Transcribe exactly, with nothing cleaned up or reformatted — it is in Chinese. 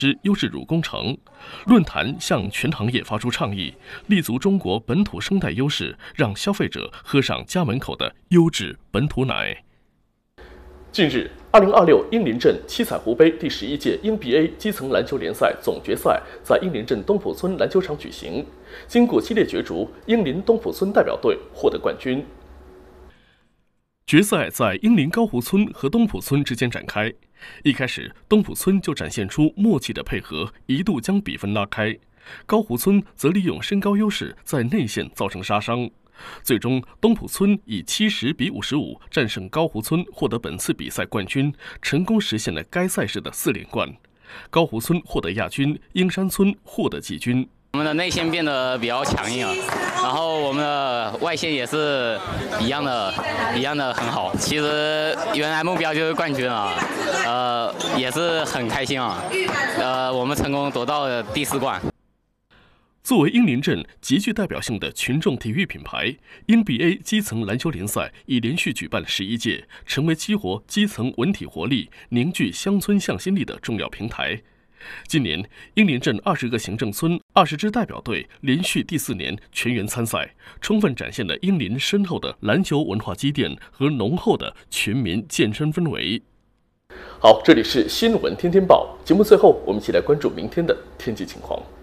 之优质乳工程。论坛向全行业发出倡议，立足中国本土生态优势，让消费者喝上家门口的优质本土奶。近日，二零二六英林镇七彩湖杯第十一届英 B A 基层篮球联赛总决赛在英林镇东浦村篮球场举行。经过激烈角逐，英林东浦村代表队获得冠军。决赛在英林高湖村和东浦村之间展开。一开始，东浦村就展现出默契的配合，一度将比分拉开。高湖村则利用身高优势在内线造成杀伤。最终，东浦村以七十比五十五战胜高湖村，获得本次比赛冠军，成功实现了该赛事的四连冠。高湖村获得亚军，英山村获得季军。 我们的内线变得比较强硬了，然后我们的外线也是一样的，一样的很好。其实原来目标就是冠军啊，呃，也是很开心啊，呃，我们成功夺到了第四冠。 作为英林镇极具代表性的群众体育品牌，英 B A 基层篮球联赛已连续举办十一届，成为激活基层文体活力、凝聚乡村向心力的重要平台。今年，英林镇二十个行政村、二十支代表队连续第四年全员参赛，充分展现了英林深厚的篮球文化积淀和浓厚的全民健身氛围。好，这里是新闻天天报节目，最后我们一起来关注明天的天气情况。